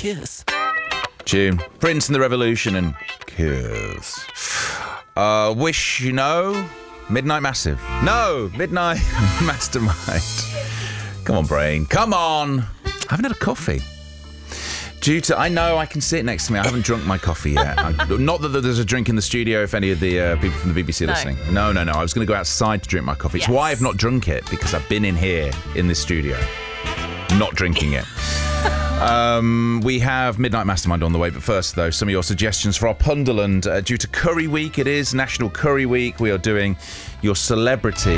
Kiss. Tune. Prince and the Revolution and Kiss. Wish You Know. Midnight Massive. No, Midnight Mastermind. Come on, brain. Come on. I haven't had a coffee. I know I can see it next to me. I haven't drunk my coffee yet. Not that there's a drink in the studio if any of the people from the BBC are listening. No. I was going to go outside to drink my coffee. It's why I've not drunk it, because I've been in here in this studio not drinking it. We have Midnight Mastermind on the way, but first, though, some of your suggestions for our Punderland. Due to Curry Week, it is National Curry Week. We are doing your celebrity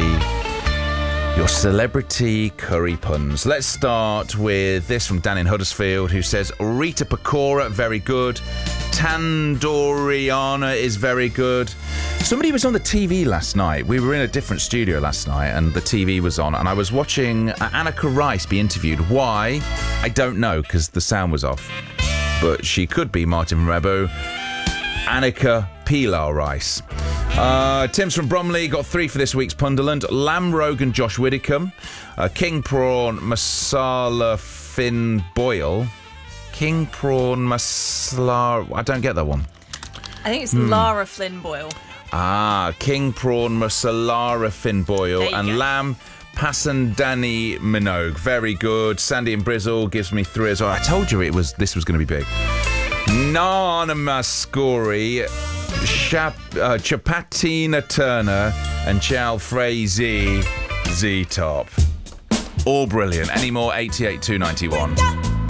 curry puns. Let's start with this from Dan in Huddersfield, who says, Rita Pecora, very good. Tandoriana is very good. Somebody was on the TV last night. We were in a different studio last night, and the TV was on, and I was watching Annika Rice be interviewed. Why? I don't know, because the sound was off. But she could be Martin from Rebo. Annika Pilar Rice. Tim's from Bromley got 3 for this week's Punderland. Lamb Rogan, Josh Widdicombe. King Prawn Masala Fin Boyle. King Prawn Masala... I don't get that one. I think it's Lara Flynn Boyle. King Prawn Masalara Fin Boyle. And go. Lamb Passandani Minogue. Very good. Sandy and Brizzle gives me 3 as well. I told you this was going to be big. Nana Mascori, Chapatina Turner, and Chow Frazee Z-Top. All brilliant. Any more? 88 291.